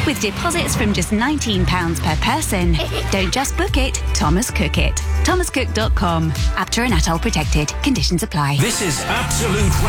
with deposits from just £19 per person. Don't just book it, Thomas Cook it. thomascook.com. Apter and Atoll protected. Conditions apply. This is Absolute